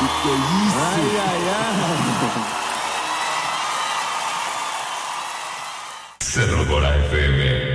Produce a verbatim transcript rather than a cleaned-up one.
Que isso? Ai, ai, ai. Cerro Gora F M.